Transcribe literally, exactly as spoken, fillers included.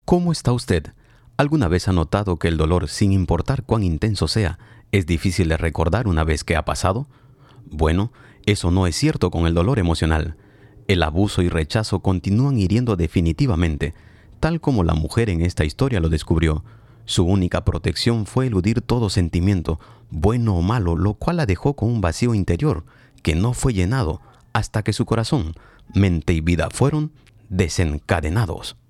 ¿Cómo está usted? ¿Alguna vez ha notado que el dolor, sin importar cuán intenso sea, es difícil de recordar una vez que ha pasado? Bueno, eso no es cierto con el dolor emocional. El abuso y rechazo continúan hiriendo definitivamente, tal como la mujer en esta historia lo descubrió. Su única protección fue eludir todo sentimiento, bueno o malo, lo cual la dejó con un vacío interior que no fue llenado hasta que su corazón, mente y vida fueron desencadenados.